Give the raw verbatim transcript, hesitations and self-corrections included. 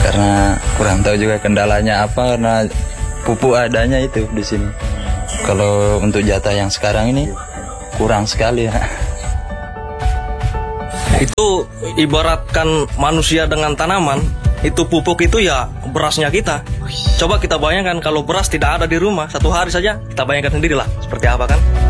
karena kurang tahu juga kendalanya apa, karena pupuk adanya itu di sini. Kalau untuk jatah yang sekarang ini kurang sekali ya. Itu ibaratkan manusia dengan tanaman, itu pupuk itu ya berasnya kita. Coba kita bayangkan kalau beras tidak ada di rumah, satu hari saja kita bayangkan sendirilah seperti apa kan.